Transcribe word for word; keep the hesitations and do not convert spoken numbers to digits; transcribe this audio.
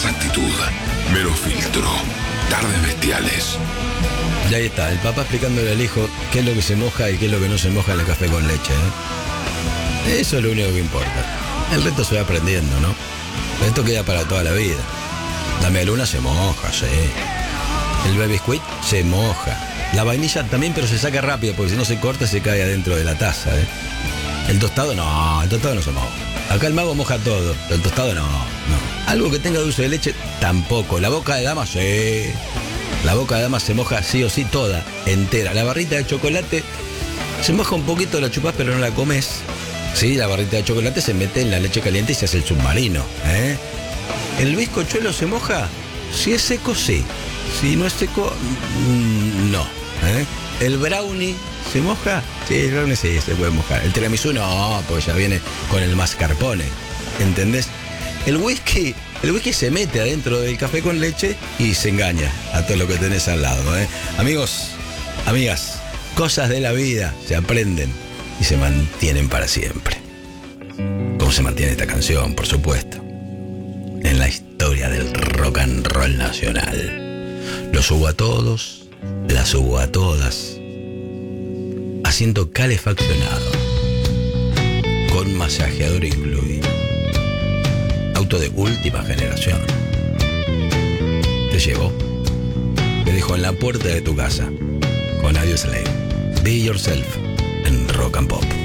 Más actitud, menos filtro. Tardes bestiales. Y ahí está, el papá explicándole al hijo qué es lo que se moja y qué es lo que no se moja en el café con leche, ¿eh? Eso es lo único que importa. El resto se va aprendiendo, ¿no? Esto queda para toda la vida. La meluna se moja, sí. El baby squid se moja. La vainilla también, pero se saca rápido, porque si no se corta se cae adentro de la taza, ¿eh? El tostado no, el tostado no se moja. Acá el mago moja todo, pero el tostado no, no. Algo que tenga dulce de leche, tampoco. La boca de dama, sí. La boca de dama se moja sí o sí toda, entera. La barrita de chocolate se moja un poquito, la chupás pero no la comes. Sí, la barrita de chocolate se mete en la leche caliente y se hace el submarino, ¿eh? ¿El bizcochuelo se moja? Si es seco, sí. Si no es seco, mmm, no, ¿eh? ¿El brownie se moja? Sí, el brownie sí, se puede mojar. El tiramisú no, porque ya viene con el mascarpone, ¿entendés? El whisky, el whisky se mete adentro del café con leche y se engaña a todo lo que tenés al lado, ¿eh? Amigos, amigas, cosas de la vida se aprenden y se mantienen para siempre. Como se mantiene esta canción, por supuesto, en la historia del rock and roll nacional. Los subo a todos, las subo a todas, asiento calefaccionado, con masajeador incluido, auto de última generación. Te llevo, te dejo en la puerta de tu casa, con Audio Slave. Be Yourself en Rock and Pop.